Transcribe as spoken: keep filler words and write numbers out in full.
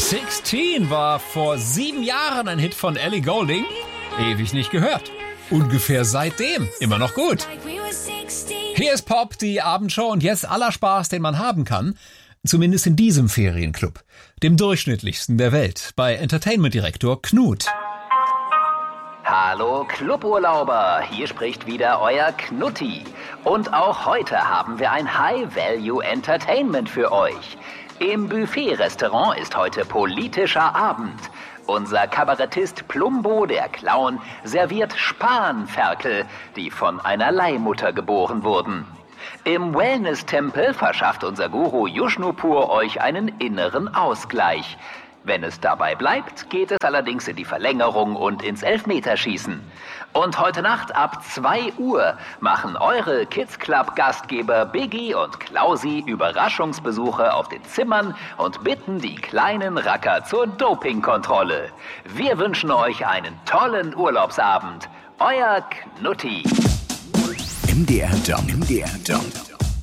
sechzehn war vor sieben Jahren ein Hit von Ellie Goulding. Ewig nicht gehört. Ungefähr seitdem. Immer noch gut. Hier ist Pop, die Abendshow, und jetzt aller Spaß, den man haben kann. Zumindest in diesem Ferienclub. Dem durchschnittlichsten der Welt. Bei Entertainment-Direktor Knut. Hallo Cluburlauber, hier spricht wieder euer Knutti. Und auch heute haben wir ein High-Value-Entertainment für euch. Im Buffet-Restaurant ist heute politischer Abend. Unser Kabarettist Plumbo, der Clown, serviert Spanferkel, die von einer Leihmutter geboren wurden. Im Wellness-Tempel verschafft unser Guru Yushnupur euch einen inneren Ausgleich. Wenn es dabei bleibt, geht es allerdings in die Verlängerung und ins Elfmeterschießen. Und heute Nacht ab zwei Uhr machen eure Kids Club Gastgeber Biggie und Klausi Überraschungsbesuche auf den Zimmern und bitten die kleinen Racker zur Dopingkontrolle. Wir wünschen euch einen tollen Urlaubsabend. Euer Knutti. M D R Jump. M D R Jump.